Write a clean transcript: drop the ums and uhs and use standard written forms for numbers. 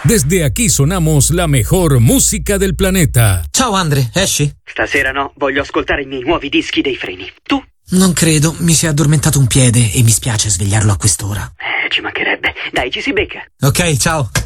Desde aquí sonamos la mejor música del planeta. Ciao Andre, esci? Stasera no, voglio ascoltare i miei nuovi dischi dei Freni. Tu? Non credo, mi si è addormentato un piede e mi spiace svegliarlo a quest'ora. Ci mancherebbe. Dai, ci si becca. Ok, ciao.